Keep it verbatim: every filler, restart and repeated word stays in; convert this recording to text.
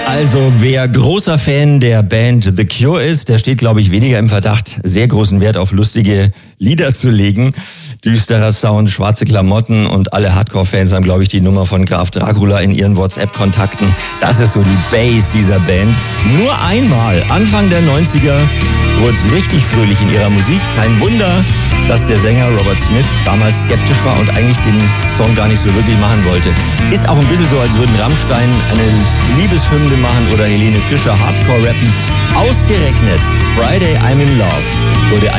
Also wer großer Fan der Band The Cure ist, der steht, glaube ich, weniger im Verdacht, sehr großen Wert auf lustige Lieder zu legen. Düsterer Sound, schwarze Klamotten und alle Hardcore-Fans haben, glaube ich, die Nummer von Graf Dracula in ihren WhatsApp-Kontakten. Das ist so die Base dieser Band. Nur einmal, Anfang der neunziger, wurde es richtig fröhlich in ihrer Musik. Kein Wunder, dass der Sänger Robert Smith damals skeptisch war und eigentlich den Song gar nicht so wirklich machen wollte. Ist auch ein bisschen so, als würden Rammstein eine Liebeshymne machen oder Helene Fischer Hardcore rappen. Ausgerechnet Friday I'm in Love wurde